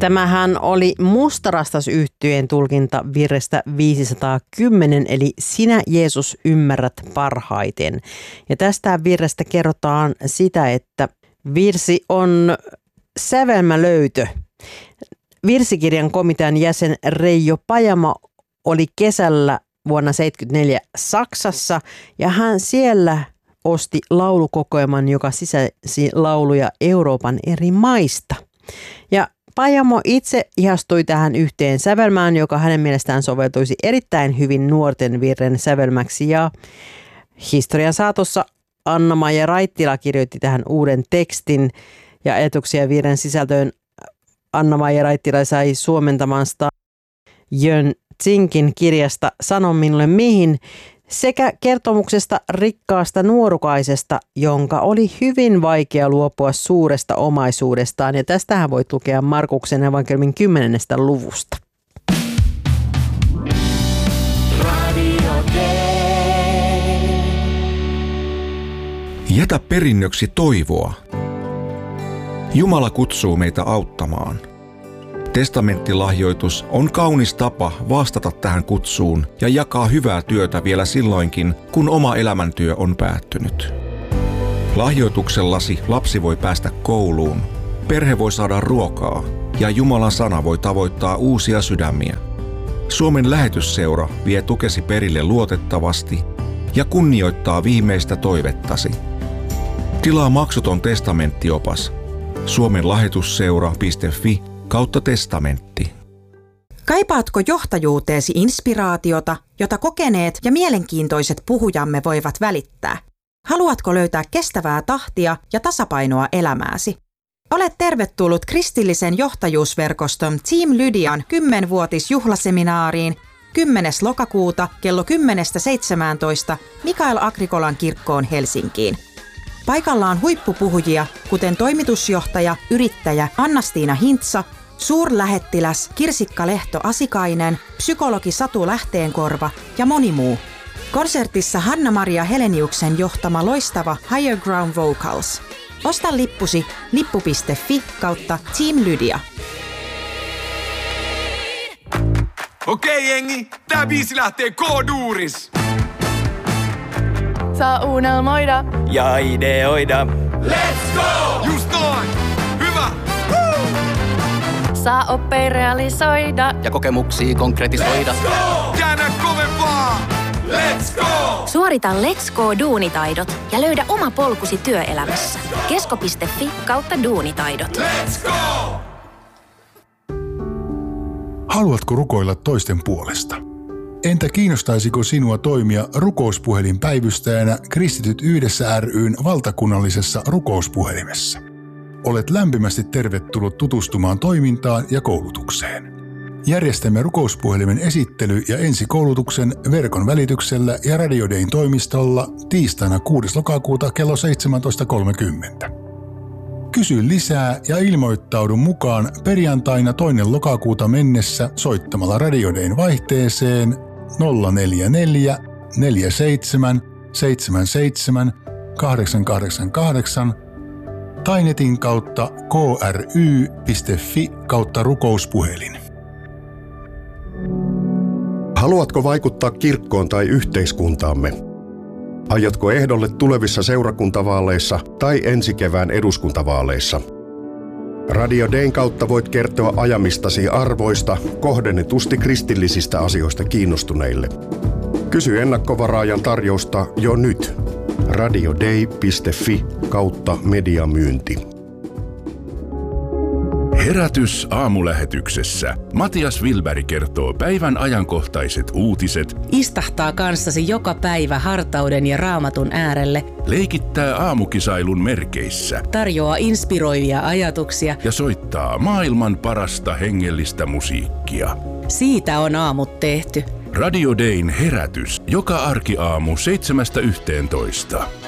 Tämähän oli Mustarastas-yhtyeen tulkinta virrestä 510, eli Sinä Jeesus ymmärrät parhaiten. Ja tästä virrestä kerrotaan sitä, että virsi on sävelmälöytö. Virsikirjan komitean jäsen Reijo Pajamo oli kesällä vuonna 1974 Saksassa ja hän siellä osti laulukokoelman, joka sisälsi lauluja Euroopan eri maista. Ja Pajamo itse ihastui tähän yhteen sävelmään, joka hänen mielestään soveltuisi erittäin hyvin nuorten virren sävelmäksi. Ja historian saatossa Anna-Maija Raittila kirjoitti tähän uuden tekstin ja ajatuksia virren sisältöön. Anna-Maija Raittila sai suomentamasta Jön Zinkin kirjasta Sano minulle mihin sekä kertomuksesta rikkaasta nuorukaisesta, jonka oli hyvin vaikea luopua suuresta omaisuudestaan. Ja tästähän voit lukea Markuksen evankeliumin 10. luvusta. Jätä perinnöksi toivoa. Jumala kutsuu meitä auttamaan. Testamenttilahjoitus on kaunis tapa vastata tähän kutsuun ja jakaa hyvää työtä vielä silloinkin, kun oma elämäntyö on päättynyt. Lahjoituksellasi lapsi voi päästä kouluun, perhe voi saada ruokaa ja Jumalan sana voi tavoittaa uusia sydämiä. Suomen lähetysseura vie tukesi perille luotettavasti ja kunnioittaa viimeistä toivettasi. Tilaa maksuton testamenttiopas suomenlahetusseura.fi/testamentti. Kaipaatko johtajuuteesi inspiraatiota, jota kokeneet ja mielenkiintoiset puhujamme voivat välittää? Haluatko löytää kestävää tahtia ja tasapainoa elämääsi? Olet tervetullut kristillisen johtajuusverkoston Team Lydian 10-vuotisjuhlaseminaariin 10. lokakuuta kello 10-17 Mikael Agrikolan kirkkoon Helsinkiin. Paikalla on huippupuhujia, kuten toimitusjohtaja, yrittäjä Anna-Stiina Hintsa, suurlähettiläs Kirsikka Lehto-Asikainen, psykologi Satu Lähteenkorva ja moni muu. Konsertissa Hanna-Maria Heleniuksen johtama loistava Higher Ground Vocals. Osta lippusi lippu.fi/Team Lydia. Okei jengi, tää biisi lähtee K-duuris! Saa unelmoida ja ideoida. Let's go! Just noin! Hyvä! Woo! saa oppia realisoida ja kokemuksia konkretisoida. Let's go! Käännä kovempaa! Let's go! Suorita Let's Go-duunitaidot ja löydä oma polkusi työelämässä. kesko.fi/duunitaidot. Let's go! Haluatko rukoilla toisten puolesta? Entä kiinnostaisiko sinua toimia rukouspuhelinpäivystäjänä Kristityt yhdessä ry:n valtakunnallisessa rukouspuhelimessa? Olet lämpimästi tervetullut tutustumaan toimintaan ja koulutukseen. Järjestämme rukouspuhelimen esittely- ja ensikoulutuksen verkon välityksellä ja Radio Dayn toimistolla tiistaina 6. lokakuuta kello 17.30. Kysy lisää ja ilmoittaudu mukaan perjantaina 2. lokakuuta mennessä soittamalla Radio Dayn vaihteeseen 044 47 77 888 tai netin kautta kry.fi/rukouspuhelin. Haluatko vaikuttaa kirkkoon tai yhteiskuntaamme? Aiotko ehdolle tulevissa seurakuntavaaleissa tai ensi kevään eduskuntavaaleissa? Radio Dayn kautta voit kertoa ajamistasi arvoista kohdennetusti kristillisistä asioista kiinnostuneille. Kysy ennakkovaraajan tarjousta jo nyt. radioday.fi/mediamyynti. Herätys aamulähetyksessä. Matias Wilberg kertoo päivän ajankohtaiset uutiset. Istahtaa kanssasi joka päivä hartauden ja raamatun äärelle. Leikittää aamukisailun merkeissä. Tarjoaa inspiroivia ajatuksia. Ja soittaa maailman parasta hengellistä musiikkia. Siitä on aamut tehty. Radio Dayn herätys. Joka arkiaamu 7-11.